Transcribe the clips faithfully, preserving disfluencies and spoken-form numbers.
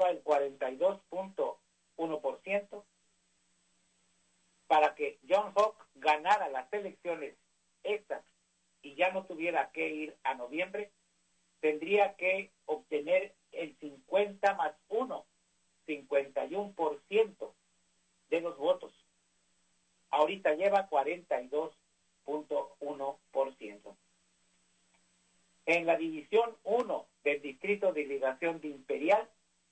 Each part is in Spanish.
sacaba el cuarenta y dos punto uno por ciento. Para que John Hawke ganara las elecciones estas y ya no tuviera que ir a noviembre, tendría que obtener el cincuenta más uno, cincuenta y uno por ciento de los votos. Ahorita lleva cuarenta y dos punto uno por ciento. En la división uno del distrito de irrigación de Imperial,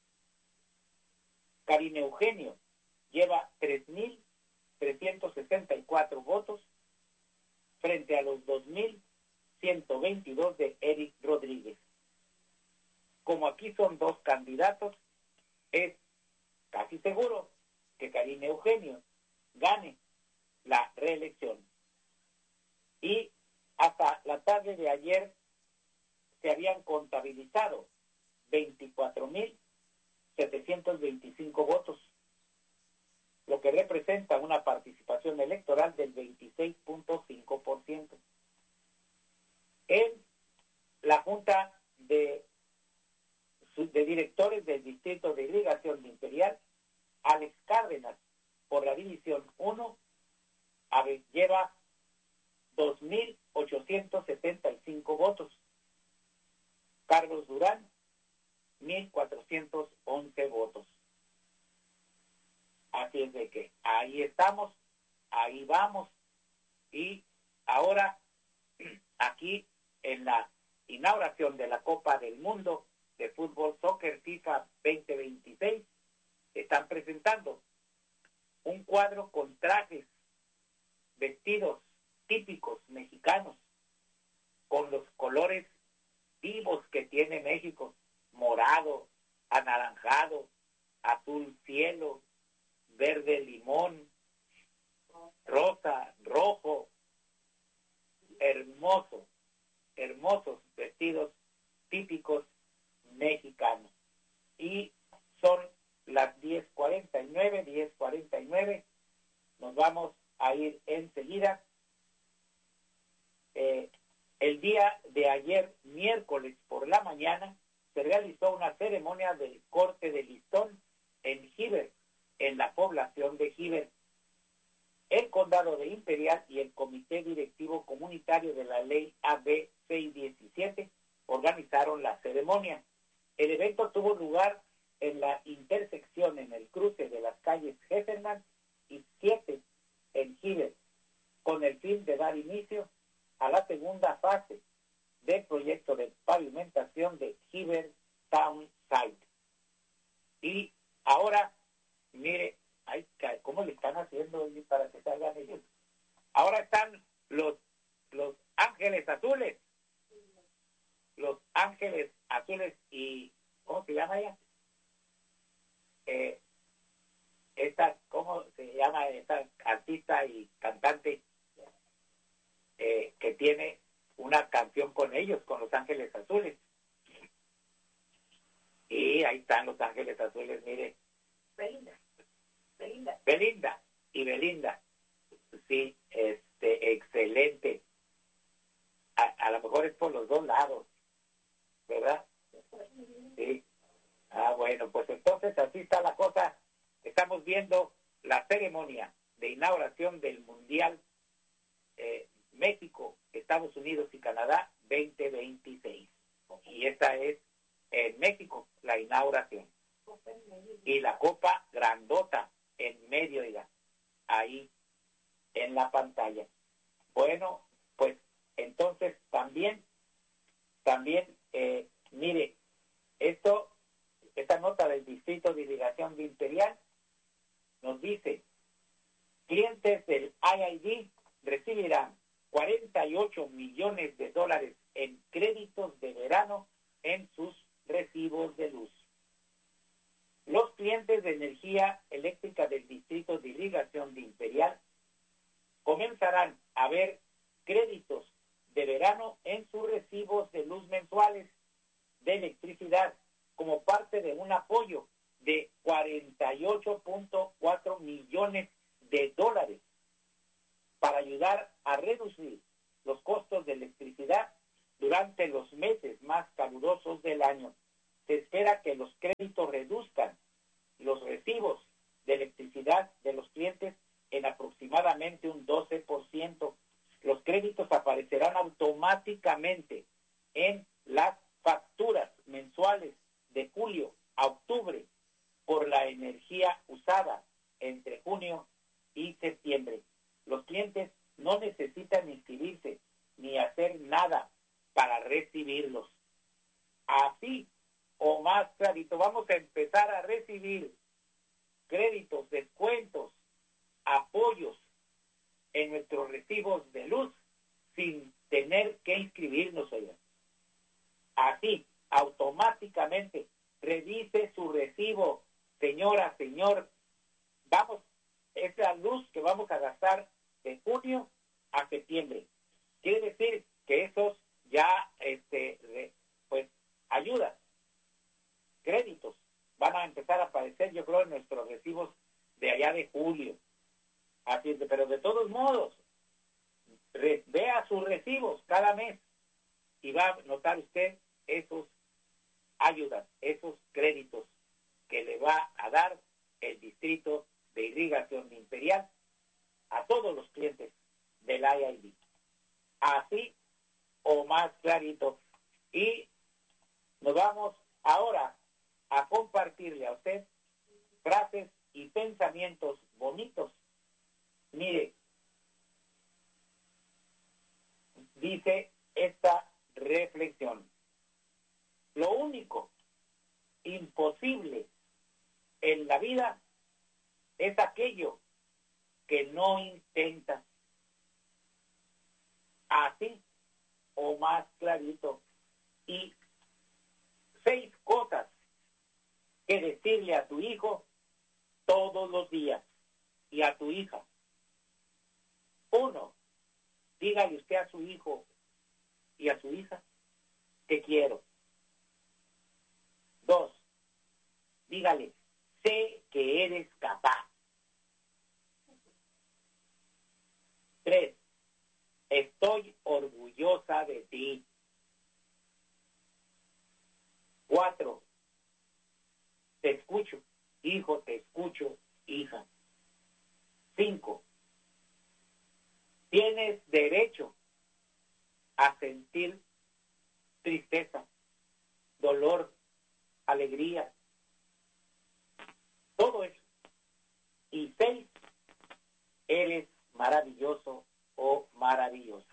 Karine Eugenio lleva tres mil trescientos sesenta y cuatro votos frente a los dos mil ciento veintidós de Eric Rodríguez. Como aquí son dos candidatos, es casi seguro que Karine Eugenio gane la reelección. Y hasta la tarde de ayer se habían contabilizado veinticuatro mil setecientos veinticinco votos, lo que representa una participación electoral del veintiséis punto cinco por ciento. En la Junta de, de Directores del Distrito de Irrigación de Imperial, Alex Cárdenas, por la División uno, lleva dos mil ochocientos setenta y cinco votos. Carlos Durán, mil cuatrocientos once votos. Así es de que ahí estamos, ahí vamos. Y ahora, aquí en la inauguración de la Copa del Mundo de Fútbol Soccer FIFA veinte veintiséis, están presentando un cuadro con trajes, vestidos típicos mexicanos, con los colores vivos que tiene México: morado, anaranjado, azul cielo, verde limón, rosa, rojo. Hermoso, hermosos vestidos típicos mexicanos. Y son las diez cuarenta y nueve, diez cuarenta y nueve. Nos vamos a ir enseguida. Eh, el día de ayer, miércoles por la mañana, se realizó una ceremonia del corte de listón en Heber, en la población de Heber. El Condado de Imperial y el Comité Directivo Comunitario de la Ley A B seiscientos diecisiete organizaron la ceremonia. El evento tuvo lugar en la intersección en el cruce de las calles Heffernan y siete en Heber, con el fin de dar inicio a la segunda fase del proyecto de pavimentación de Heber Town Site. Y ahora, mire, ay, ¿cómo le están haciendo para que salgan ellos? Ahora están los, los ángeles azules. Los ángeles azules y, ¿cómo se llama ella? Eh, esta, ¿cómo se llama esta artista y cantante eh, que tiene una canción con ellos, con los ángeles azules? Y ahí están los ángeles azules, mire. Belinda. Belinda. Belinda y Belinda. Sí, este, excelente. A, a lo mejor es por los dos lados, ¿verdad? Sí. Ah, bueno, pues entonces así está la cosa. Estamos viendo la ceremonia de inauguración del Mundial eh, México, Estados Unidos y Canadá veinte veintiséis. Y esta es en México, la inauguración. Y la copa grandota en medio, diga, ahí en la pantalla. Bueno, pues entonces también, también, eh, mire, esto, esta nota del Distrito de Irrigación de Imperial nos dice: clientes del I I D recibirán cuarenta y ocho millones de dólares en créditos de verano en sus recibos de luz. Los clientes de energía eléctrica del Distrito de Irrigación de Imperial comenzarán a ver créditos de verano en sus recibos de luz mensuales de electricidad como parte de un apoyo de cuarenta y ocho punto cuatro millones de dólares para ayudar a reducir los costos de electricidad durante los meses más calurosos del año. se espera que los créditos reduzcan los recibos de electricidad de los clientes en aproximadamente un doce por ciento. Los créditos aparecerán automáticamente en las facturas mensuales de julio a octubre por la energía usada entre junio y septiembre. Los clientes no necesitan inscribirse ni hacer nada para recibirlos. Así o más clarito, vamos a empezar a recibir créditos, descuentos, apoyos en nuestros recibos de luz sin tener que inscribirnos, oigan. Así, automáticamente, revise su recibo, señora, señor. Vamos, es la luz que vamos a gastar de junio a septiembre. Quiere decir que esos ya, este, pues, ayudas, créditos, van a empezar a aparecer, yo creo, en nuestros recibos de allá de julio. Así es, pero de todos modos, re, vea sus recibos cada mes y va a notar usted esos ayudas, esos créditos que le va a dar el Distrito de Irrigación Imperial a todos los clientes del I I D. Así o más clarito. Y nos vamos ahora a compartirle a usted frases y pensamientos bonitos. Mire, dice esta reflexión: lo único imposible en la vida es aquello que no intentas. Así o más clarito. Y seis cosas que decirle a tu hijo todos los días y a tu hija. Uno, dígale usted a su hijo y a su hija: te quiero. Dos, dígale: sé que eres capaz. Tres, estoy orgullosa de ti. Cuatro, te escucho, hijo, te escucho, hija. Cinco, tienes derecho a sentir tristeza, dolor, alegría, todo eso. Y seis, eres maravilloso o maravillosa.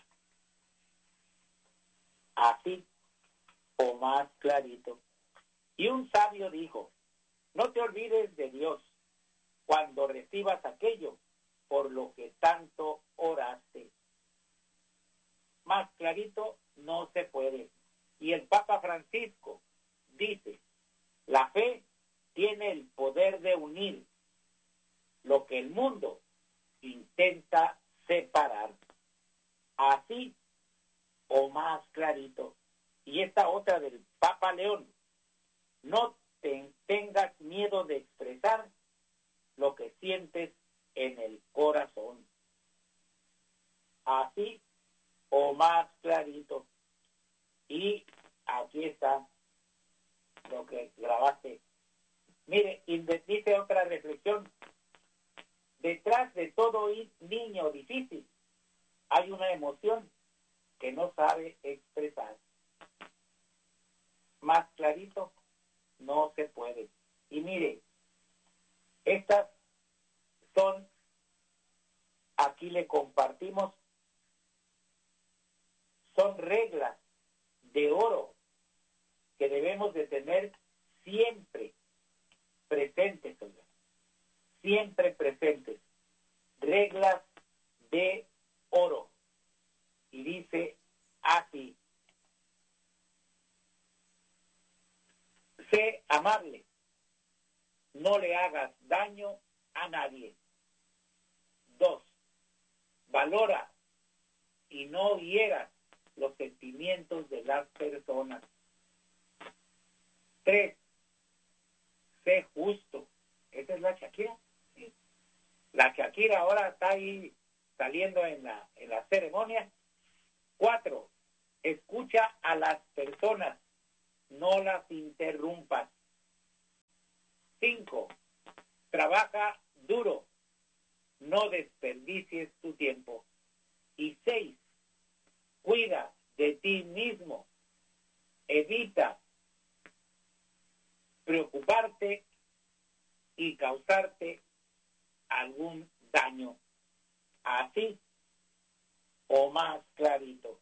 Así o más clarito. Y un sabio dijo: no te olvides de Dios cuando recibas aquello por lo que tanto oraste. Más clarito no se puede. Y el Papa Francisco dice: la fe tiene el poder de unir lo que el mundo intenta separar. Así o más clarito. Y esta otra del Papa León: no te tengas miedo de expresar lo que sientes en el corazón. Así o más clarito. Y aquí está lo que grabaste. Mire, y dice otra reflexión: detrás de todo niño difícil hay una emoción que no sabe expresar. Más clarito no se puede. Y mire, estas son, aquí le compartimos, son reglas de oro que debemos de tener siempre presentes, siempre presentes. Reglas de oro. Y dice así: sé amable, no le hagas daño a nadie. Dos, valora y no hieras los sentimientos de las personas. Tres, sé justo. Esa es la Shakira. ¿Sí? La Shakira ahora está ahí saliendo en la, en la ceremonia. Cuatro, escucha a las personas, no las interrumpas. Cinco, trabaja duro, no desperdicies tu tiempo. Y seis, cuida de ti mismo, evita preocuparte y causarte algún daño. Así o más clarito.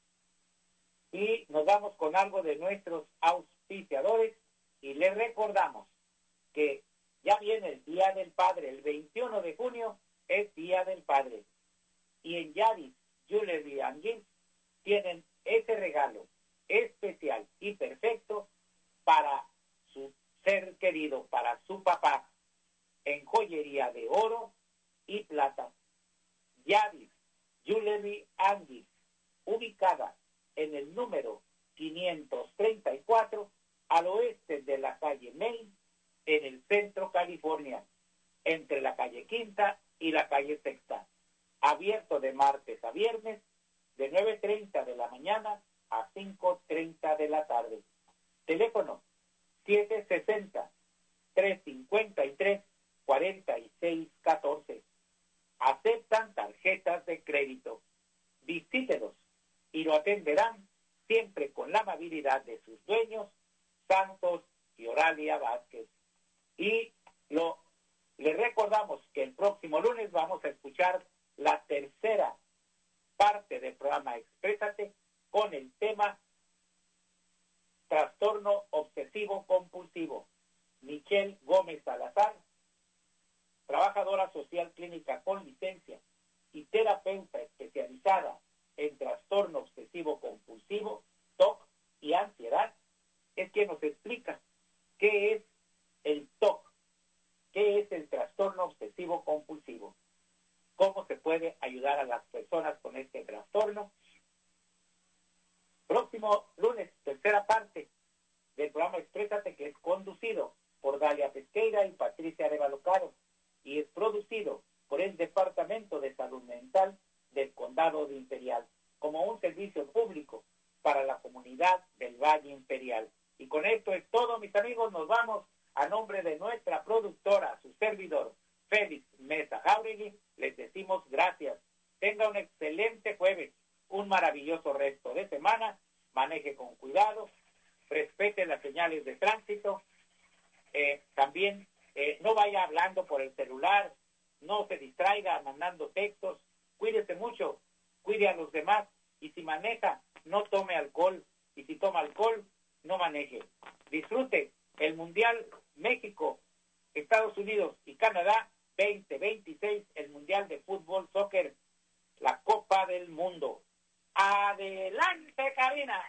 Y nos vamos con algo de nuestros auspiciadores y les recordamos que ya viene el Día del Padre, el veintiuno de junio es Día del Padre. Y en Yadis Jewelry and Gifts tienen ese regalo especial y perfecto para su ser querido, para su papá, en joyería de oro y plata. Yadis Jewelry and Gifts, ubicada en el número quinientos treinta y cuatro al oeste de la calle Main, en el centro California, entre la calle Quinta y la calle Sexta. Abierto de martes a viernes, de nueve treinta de la mañana a cinco treinta de la tarde. Teléfono siete sesenta, trescientos cincuenta y tres, cuarenta y seis catorce. Aceptan tarjetas de crédito. Visítelos y lo atenderán siempre con la amabilidad de sus dueños, Santos y Oralia Vázquez. Y lo, les recordamos que el próximo lunes vamos a escuchar la tercera parte del programa Exprésate con el tema Trastorno Obsesivo Compulsivo. Michelle Gómez Salazar, trabajadora social clínica con licencia y terapeuta especializada en trastorno obsesivo compulsivo, T O C y ansiedad, es quien nos explica qué es el T O C, qué es el trastorno obsesivo compulsivo, cómo se puede ayudar a las personas con este trastorno. Próximo lunes, tercera parte del programa Exprésate, que es conducido por Dalia Pesqueira y Patricia Arevalo Caro y es producido por el Departamento de Salud Mental del Condado de Imperial, como un servicio público para la comunidad del Valle Imperial. Y con esto es todo, mis amigos. Nos vamos a nombre de nuestra productora, su servidor, Félix Mesa Jauregui. Les decimos gracias. Tenga un excelente jueves, un maravilloso resto de semana. Maneje con cuidado, respete las señales de tránsito. Eh, también eh, no vaya hablando por el celular, no se distraiga mandando textos. Cuídese mucho, cuide a los demás, y si maneja, no tome alcohol, y si toma alcohol, no maneje. Disfrute el Mundial México, Estados Unidos y Canadá veinte veintiséis, el Mundial de Fútbol Soccer, la Copa del Mundo. ¡Adelante, Karina!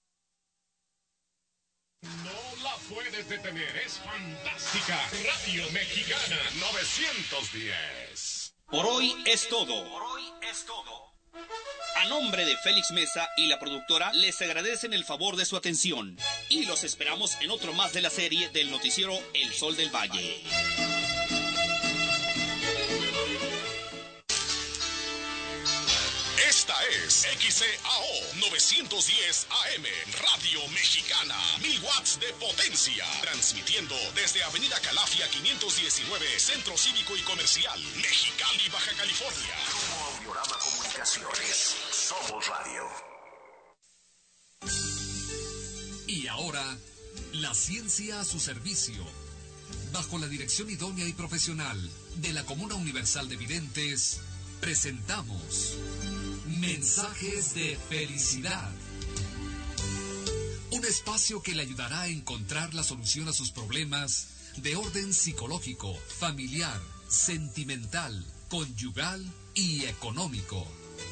No la puedes detener, es fantástica. Radio Mexicana novecientos diez. Por hoy es todo. Por hoy es todo. A nombre de Félix Mesa y la productora, les agradecen el favor de su atención y los esperamos en otro más de la serie del noticiero El Sol del Valle. Esta es X C A O novecientos diez A M, Radio Mexicana, mil watts de potencia, transmitiendo desde Avenida Calafia quinientos diecinueve, Centro Cívico y Comercial, Mexicali, Baja California. Como Audiorama Comunicaciones, somos radio. Y ahora, la ciencia a su servicio, bajo la dirección idónea y profesional de la Comuna Universal de Videntes, presentamos Mensajes de Felicidad. Un espacio que le ayudará a encontrar la solución a sus problemas de orden psicológico, familiar, sentimental, conyugal y económico.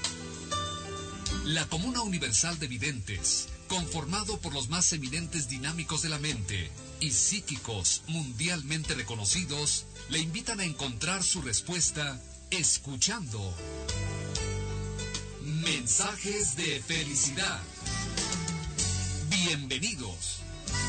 La Comuna Universal de Videntes, conformado por los más eminentes dinámicos de la mente y psíquicos mundialmente reconocidos, le invitan a encontrar su respuesta escuchando Mensajes de Felicidad. Bienvenidos.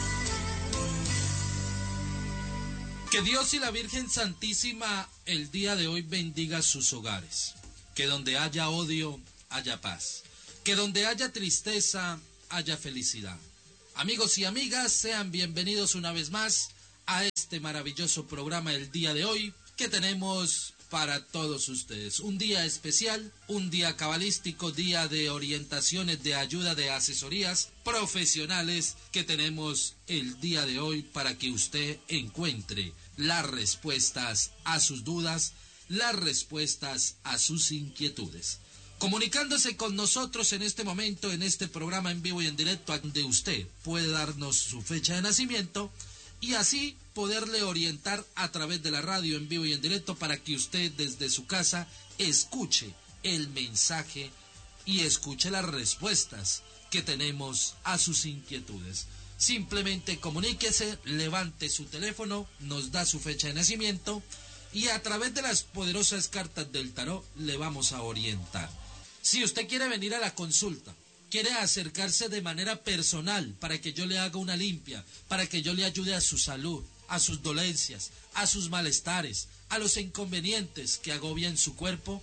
Que Dios y la Virgen Santísima el día de hoy bendiga sus hogares. Que donde haya odio, haya paz. Que donde haya tristeza, haya felicidad. Amigos y amigas, sean bienvenidos una vez más a este maravilloso programa el día de hoy que tenemos para todos ustedes. Un día especial, un día cabalístico, día de orientaciones, de ayuda, de asesorías profesionales que tenemos el día de hoy para que usted encuentre las respuestas a sus dudas, las respuestas a sus inquietudes. Comunicándose con nosotros en este momento, en este programa en vivo y en directo, donde usted puede darnos su fecha de nacimiento y así poderle orientar a través de la radio en vivo y en directo para que usted desde su casa escuche el mensaje y escuche las respuestas que tenemos a sus inquietudes. Simplemente comuníquese, levante su teléfono, nos da su fecha de nacimiento y a través de las poderosas cartas del tarot le vamos a orientar. Si usted quiere venir a la consulta, quiere acercarse de manera personal para que yo le haga una limpia, para que yo le ayude a su salud, a sus dolencias, a sus malestares, a los inconvenientes que agobian su cuerpo,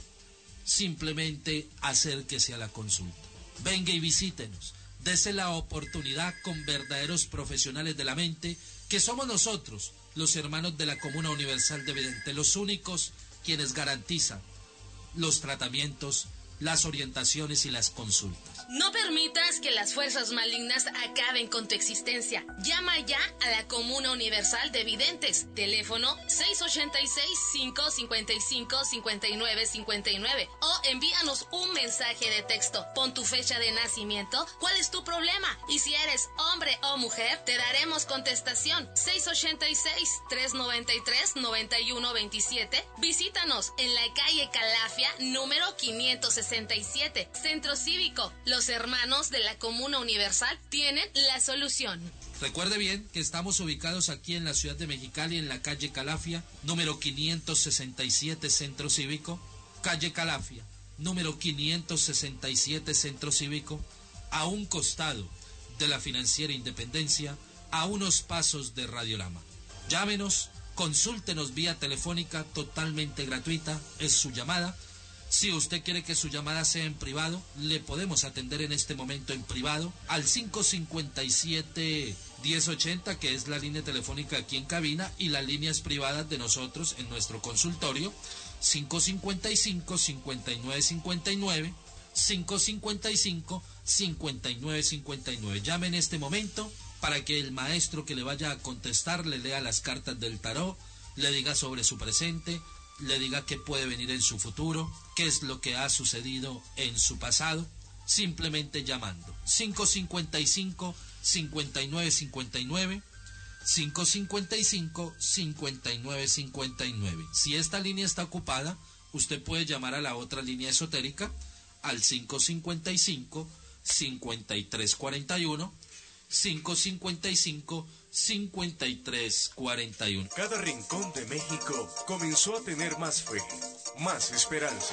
simplemente acérquese a la consulta. Venga y visítenos. Dese la oportunidad con verdaderos profesionales de la mente, que somos nosotros, los hermanos de la Comuna Universal de Videntes, los únicos quienes garantizan los tratamientos, las orientaciones y las consultas. No permitas que las fuerzas malignas acaben con tu existencia. Llama ya a la Comuna Universal de Videntes. Teléfono seis ochenta y seis, cinco cincuenta y cinco, cincuenta y nueve cincuenta y nueve o envíanos un mensaje de texto. Pon tu fecha de nacimiento, cuál es tu problema y si eres hombre o mujer, te daremos contestación. seis ochenta y seis, trescientos noventa y tres, noventa y uno veintisiete. Visítanos en la calle Calafia, número quinientos sesenta y siete, Centro Cívico. Los hermanos de la Comuna Universal tienen la solución. Recuerde bien que estamos ubicados aquí en la ciudad de Mexicali, en la calle Calafia, número quinientos sesenta y siete, Centro Cívico. Calle Calafia, número quinientos sesenta y siete, Centro Cívico, a un costado de la Financiera Independencia, a unos pasos de Radiolama. Llámenos, consúltenos vía telefónica totalmente gratuita, es su llamada. Si usted quiere que su llamada sea en privado, le podemos atender en este momento en privado al cinco cincuenta y siete, diez ochenta, que es la línea telefónica aquí en cabina, y las líneas privadas de nosotros en nuestro consultorio, cinco cincuenta y cinco, cincuenta y nueve cincuenta y nueve, cinco cincuenta y cinco, cincuenta y nueve cincuenta y nueve. Llame en este momento para que el maestro que le vaya a contestar le lea las cartas del tarot, le diga sobre su presente, le diga qué puede venir en su futuro, qué es lo que ha sucedido en su pasado, simplemente llamando. cinco cincuenta y cinco, cincuenta y nueve cincuenta y nueve, cinco cincuenta y cinco, cincuenta y nueve cincuenta y nueve. Si esta línea está ocupada, usted puede llamar a la otra línea esotérica, al cinco cincuenta y cinco, cincuenta y tres cuarenta y uno, cinco cincuenta y cinco, cincuenta y tres cuarenta y uno. Cada rincón de México comenzó a tener más fe, más esperanza.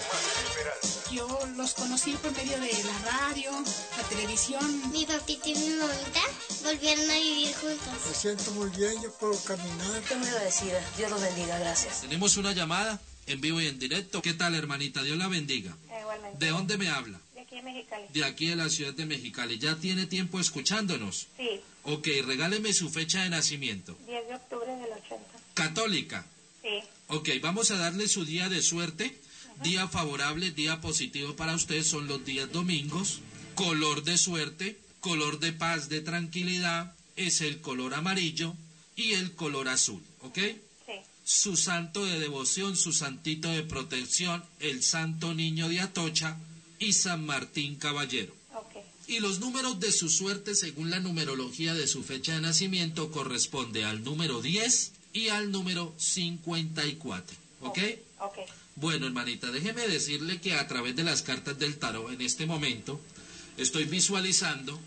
Yo los conocí por medio de la radio, la televisión. Mi papita y mi mamita volvieron a vivir juntos. Me siento muy bien, yo puedo caminar. Estoy muy agradecida. Dios los bendiga, gracias. Tenemos una llamada en vivo y en directo. ¿Qué tal, hermanita? Dios la bendiga. Igualmente. ¿De dónde me habla? De aquí de Mexicali. De aquí de la ciudad de Mexicali. ¿Ya tiene tiempo escuchándonos? Sí. Ok, regáleme su fecha de nacimiento. diez de octubre del ochenta. ¿Católica? Sí. Ok, vamos a darle su día de suerte. Uh-huh. Día favorable, día positivo para usted son los días domingos. Color de suerte, color de paz, de tranquilidad, es el color amarillo y el color azul, ¿ok? Sí. Su santo de devoción, su santito de protección, el Santo Niño de Atocha y San Martín Caballero. Okay. Y los números de su suerte, según la numerología de su fecha de nacimiento, corresponde al número diez y al número cincuenta y cuatro, ¿ok? Okay. Okay. Bueno, hermanita, déjeme decirle que a través de las cartas del tarot, en este momento, estoy visualizando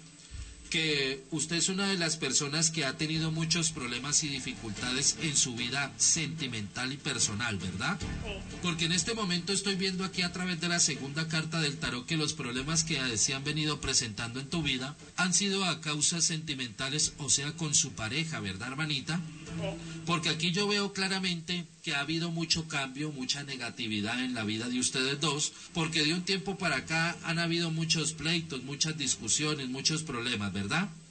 que usted es una de las personas que ha tenido muchos problemas y dificultades en su vida sentimental y personal, ¿verdad? Sí. Porque en este momento estoy viendo aquí a través de la segunda carta del tarot que los problemas que se han venido presentando en tu vida han sido a causas sentimentales, o sea, con su pareja, ¿verdad, hermanita? Sí. Porque aquí yo veo claramente que ha habido mucho cambio, mucha negatividad en la vida de ustedes dos, porque de un tiempo para acá han habido muchos pleitos, muchas discusiones, muchos problemas, ¿verdad? Sí.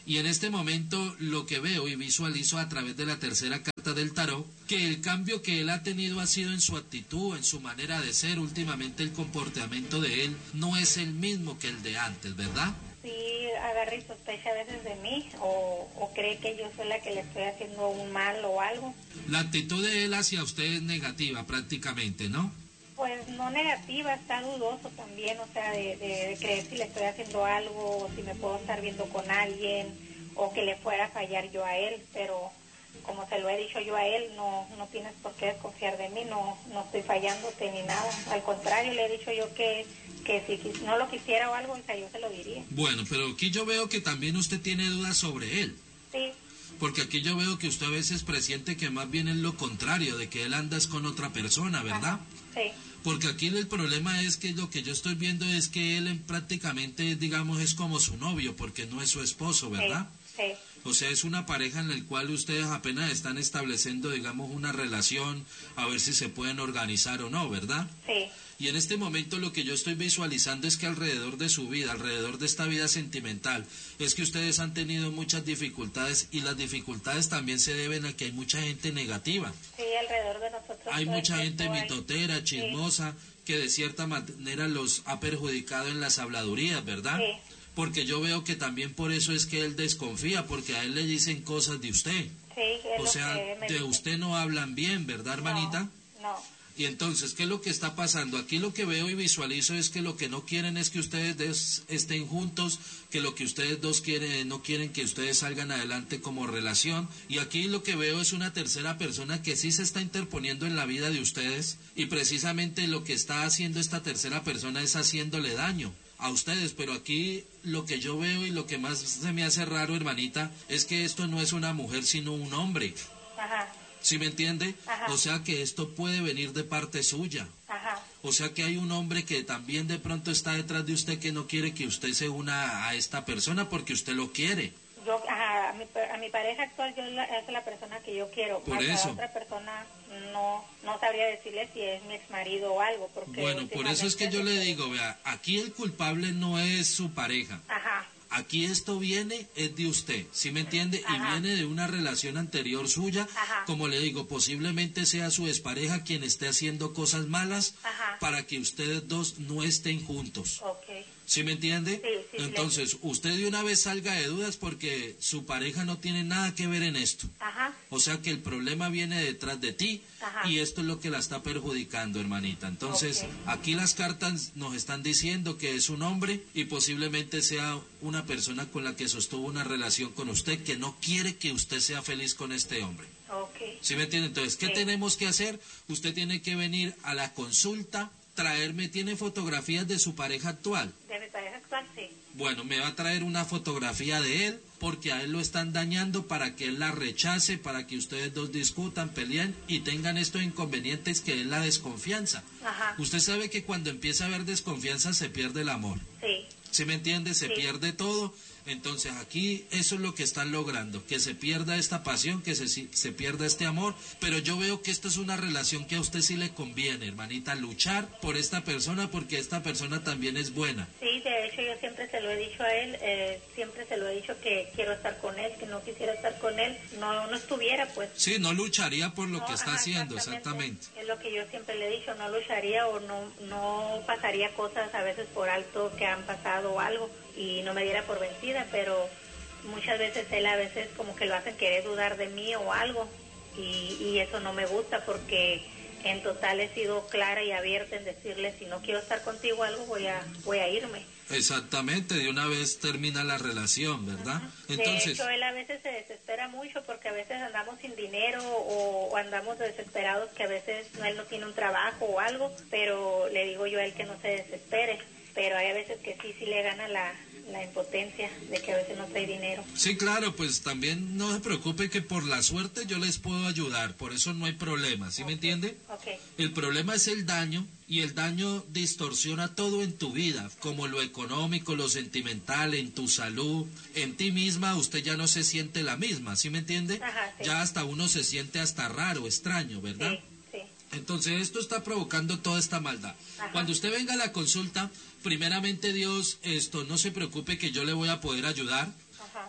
Y en este momento lo que veo y visualizo a través de la tercera carta del tarot, que el cambio que él ha tenido ha sido en su actitud, en su manera de ser. Últimamente el comportamiento de él no es el mismo que el de antes, ¿verdad? Sí, agarra y sospecha a veces de mí, o, o cree que yo soy la que le estoy haciendo un mal o algo. La actitud de él hacia usted es negativa prácticamente, ¿no? Pues no negativa, está dudoso también, o sea, de, de, de creer si le estoy haciendo algo, o si me puedo estar viendo con alguien, o que le fuera a fallar yo a él, pero como se lo he dicho yo a él, no no tienes por qué desconfiar de mí, no no estoy fallándote ni nada, al contrario, le he dicho yo que, que si no lo quisiera o algo, o sea, yo se lo diría. Bueno, pero aquí yo veo que también usted tiene dudas sobre él. Sí. Porque aquí yo veo que usted a veces presiente que más bien es lo contrario, de que él anda con otra persona, ¿verdad? Sí. Porque aquí el problema es que lo que yo estoy viendo es que él prácticamente, digamos, es como su novio, porque no es su esposo, ¿verdad? Sí, sí. O sea, es una pareja en la cual ustedes apenas están estableciendo, digamos, una relación, a ver si se pueden organizar o no, ¿verdad? Sí. Y en este momento lo que yo estoy visualizando es que alrededor de su vida, alrededor de esta vida sentimental, es que ustedes han tenido muchas dificultades, y las dificultades también se deben a que hay mucha gente negativa. Sí, alrededor de nosotros. Hay mucha gente mitotera, chismosa, sí, que de cierta manera los ha perjudicado en las habladurías, ¿verdad? Sí. Porque yo veo que también por eso es que él desconfía, porque a él le dicen cosas de usted. Sí, es o lo sea, que me de dice. usted no hablan bien, ¿verdad, hermanita? No, no. Y entonces, ¿qué es lo que está pasando? Aquí lo que veo y visualizo es que lo que no quieren es que ustedes des, estén juntos, que lo que ustedes dos quieren, no quieren que ustedes salgan adelante como relación. Y aquí lo que veo es una tercera persona que sí se está interponiendo en la vida de ustedes, y precisamente lo que está haciendo esta tercera persona es haciéndole daño a ustedes. Pero aquí lo que yo veo y lo que más se me hace raro, hermanita, es que esto no es una mujer sino un hombre. Ajá. ¿Sí me entiende? Ajá. O sea que esto puede venir de parte suya. Ajá. O sea que hay un hombre que también de pronto está detrás de usted, que no quiere que usted se una a esta persona porque usted lo quiere. Yo, ajá, a mi, a mi pareja actual, yo la, es la persona que yo quiero. Por Más eso. a otra persona no no sabría decirle si es mi exmarido o algo. Porque Bueno, por eso es que yo le digo, vea, aquí el culpable no es su pareja. Ajá. Aquí esto viene, es de usted, ¿sí me entiende? Ajá. Y viene de una relación anterior suya. Ajá. Como le digo, posiblemente sea su expareja quien esté haciendo cosas malas. Ajá. Para que ustedes dos no estén juntos. Okay. ¿Sí me entiende? Sí, sí, Entonces, sí. usted de una vez salga de dudas, porque su pareja no tiene nada que ver en esto. Ajá. O sea que el problema viene detrás de ti. Ajá. Y esto es lo que la está perjudicando, hermanita. Entonces, Okay. aquí las cartas nos están diciendo que es un hombre, y posiblemente sea una persona con la que sostuvo una relación con usted, que no quiere que usted sea feliz con este hombre. Okay. ¿Sí me entiende? Entonces, ¿qué Sí. tenemos que hacer? Usted tiene que venir a la consulta, traerme, ¿tiene fotografías de su pareja actual? De mi pareja actual, sí. Bueno, me va a traer una fotografía de él, porque a él lo están dañando, para que él la rechace, para que ustedes dos discutan, peleen y tengan estos inconvenientes, que es la desconfianza. Ajá. Usted sabe que cuando empieza a haber desconfianza se pierde el amor. Sí. ¿Sí me entiende? Se Sí. pierde todo. Entonces aquí eso es lo que están logrando, que se pierda esta pasión, que se, se pierda este amor. Pero yo veo que esto es una relación que a usted sí le conviene, hermanita, luchar por esta persona, porque esta persona también es buena. Sí, de hecho yo siempre se lo he dicho a él, eh, siempre se lo he dicho que quiero estar con él, que no quisiera estar con él, no no estuviera pues. Sí, no lucharía por lo No, que está ajá, haciendo, exactamente. Es lo que yo siempre le he dicho, no lucharía o no no pasaría cosas a veces por alto que han pasado o algo y no me diera por vencida, pero muchas veces él a veces como que lo hacen querer dudar de mí o algo, y, y eso no me gusta, porque en total he sido clara y abierta en decirle, si no quiero estar contigo o algo, voy a voy a irme. Exactamente, de una vez termina la relación, ¿verdad? Uh-huh. Entonces, de hecho, él a veces se desespera mucho, porque a veces andamos sin dinero o, o andamos desesperados, que a veces no, él no tiene un trabajo o algo, pero le digo yo a él que no se desespere, pero hay a veces que sí, sí le gana la, la impotencia de que a veces no trae dinero. sí, claro, pues también no se preocupe, que por la suerte yo les puedo ayudar, por eso no hay problema, ¿sí Okay. me entiende? Okay. El problema es el daño, y el daño distorsiona todo en tu vida, como lo económico, lo sentimental, en tu salud, en ti misma. Usted ya no se siente la misma, ¿sí me entiende? Ajá, sí. Ya hasta uno se siente hasta raro, extraño, ¿verdad? Sí, sí. Entonces esto está provocando toda esta maldad. Ajá. Cuando usted venga a la consulta, primeramente Dios, esto no se preocupe, que yo le voy a poder ayudar. Ajá.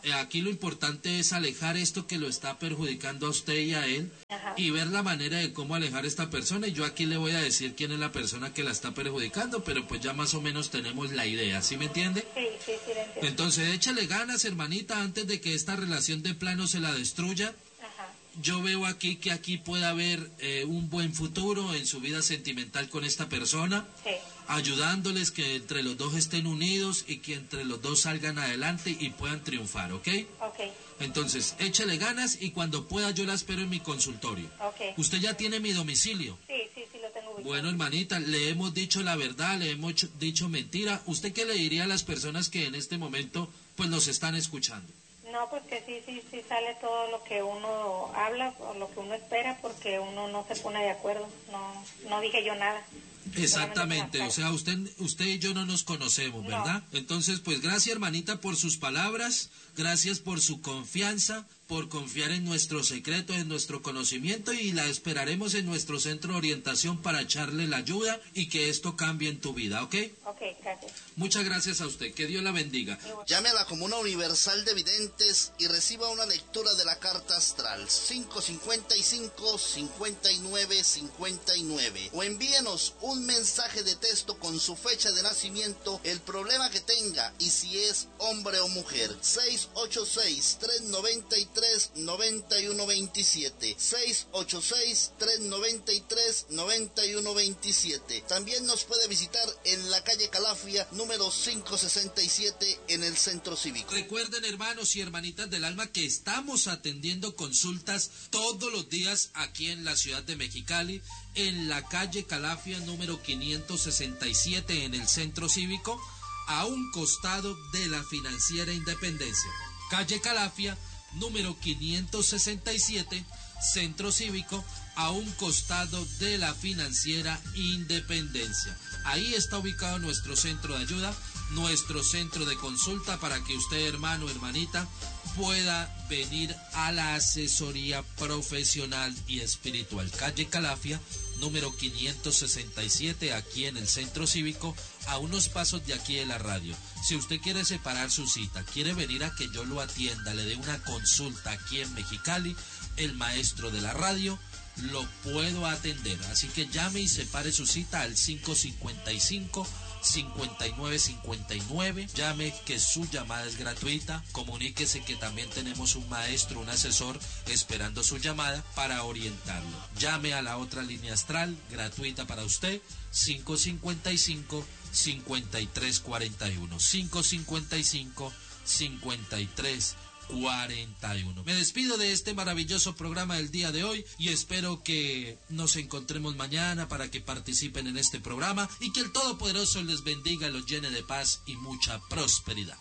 eh, aquí lo importante es alejar esto que lo está perjudicando a usted y a él. Ajá. Y ver la manera de cómo alejar a esta persona. Y yo aquí le voy a decir quién es la persona que la está perjudicando, pero pues ya más o menos tenemos la idea, ¿sí me entiende? Sí, sí, sí, le entiendo. Entonces échale ganas, hermanita, antes de que esta relación de plano se la destruya. Ajá. Yo veo aquí que aquí puede haber eh, un buen futuro en su vida sentimental con esta persona, sí. ayudándoles que entre los dos estén unidos y que entre los dos salgan adelante y puedan triunfar, ¿ok? Ok. Entonces, échale ganas y cuando pueda yo la espero en mi consultorio. Ok. ¿Usted ya tiene mi domicilio? Sí, sí, sí, lo tengo ubicado. Bueno, hermanita, le hemos dicho la verdad, le hemos dicho mentira. ¿Usted qué le diría a las personas que en este momento pues nos están escuchando? No, pues que sí, sí, sí sale todo lo que uno habla o lo que uno espera porque uno no se pone de acuerdo. No, no dije yo nada. Exactamente, o sea, usted usted y yo no nos conocemos, ¿verdad? No. Entonces, pues gracias, hermanita, por sus palabras, gracias por su confianza, por confiar en nuestros secretos, en nuestro conocimiento, y la esperaremos en nuestro centro de orientación para echarle la ayuda y que esto cambie en tu vida, ¿ok? Ok, gracias. Muchas gracias a usted, que Dios la bendiga. Llame a la Comuna Universal de Videntes y reciba una lectura de la carta astral cinco cincuenta y cinco, cincuenta y nueve, cincuenta y nueve, o envíenos un mensaje de texto con su fecha de nacimiento, el problema que tenga y si es hombre o mujer. Seis ocho seis, tres nueve tres, nueve uno dos siete, seis ocho seis, tres nueve tres, nueve uno dos siete. También nos puede visitar en la calle Calafia, número quinientos sesenta y siete, en el Centro Cívico. Recuerden, hermanos y hermanitas del alma, que estamos atendiendo consultas todos los días aquí en la ciudad de Mexicali, en la calle Calafia, número quinientos sesenta y siete, en el Centro Cívico, a un costado de la Financiera Independencia. Calle Calafia, número quinientos sesenta y siete, Centro Cívico, a un costado de la Financiera Independencia. Ahí está ubicado nuestro centro de ayuda, nuestro centro de consulta, para que usted, hermano, hermanita, pueda venir a la asesoría profesional y espiritual. Calle Calafia, número quinientos sesenta y siete, aquí en el Centro Cívico, a unos pasos de aquí de la radio. Si usted quiere separar su cita, quiere venir a que yo lo atienda, le dé una consulta aquí en Mexicali, el maestro de la radio lo puedo atender. Así que llame y separe su cita al cinco cincuenta y cinco, cincuenta y nueve cincuenta y nueve. Llame, que su llamada es gratuita. Comuníquese que también tenemos un maestro, un asesor esperando su llamada para orientarlo. Llame a la otra línea astral gratuita para usted, cinco cincuenta y cinco, cincuenta y tres cuarenta y uno, cinco cincuenta y cinco, cincuenta y tres cuarenta y uno. Me despido de este maravilloso programa del día de hoy y espero que nos encontremos mañana para que participen en este programa y que el Todopoderoso les bendiga, los llene de paz y mucha prosperidad.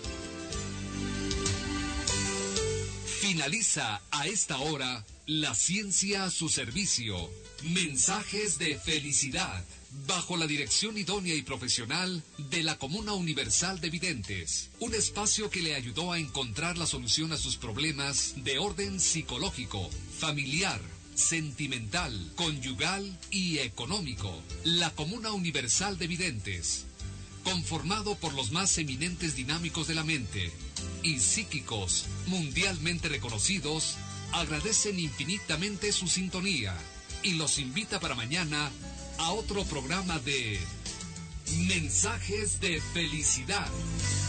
Finaliza a esta hora La Ciencia a su servicio. Mensajes de felicidad, bajo la dirección idónea y profesional de la Comuna Universal de Videntes, un espacio que le ayudó a encontrar la solución a sus problemas de orden psicológico, familiar, sentimental, conyugal y económico. La Comuna Universal de Videntes, conformado por los más eminentes dinámicos de la mente y psíquicos mundialmente reconocidos, agradecen infinitamente su sintonía y los invita para mañana a otro programa de Mensajes de Felicidad.